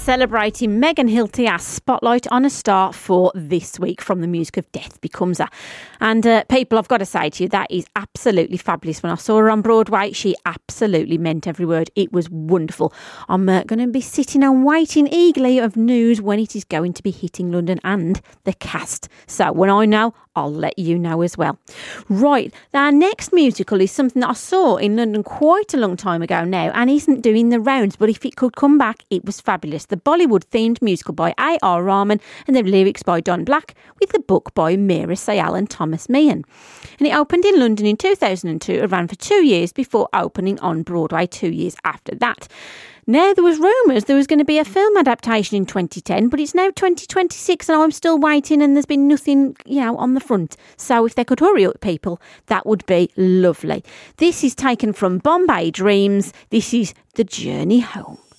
celebrating Megan Hilty as Spotlight on a Star for this week from the music of Death Becomes Her. And people, I've got to say to you, that is absolutely fabulous. When I saw her on Broadway, she absolutely meant every word. It was wonderful. I'm going to be sitting and waiting eagerly of news when it is going to be hitting London and the cast. So when I know, I'll let you know as well. Right, our next musical is something that I saw in London quite a long time ago now and isn't doing the rounds, but if it could come back, it was fabulous. The Bollywood-themed musical by A.R. Rahman and the lyrics by Don Black with the book by Meera Syal and Thomas Meehan. And it opened in London in 2002 and ran for 2 years before opening on Broadway 2 years after that. Now, there was rumours there was going to be a film adaptation in 2010, but it's now 2026 and I'm still waiting and there's been nothing, on the front. So if they could hurry up, people, that would be lovely. This is taken from Bombay Dreams. This is The Journey Home.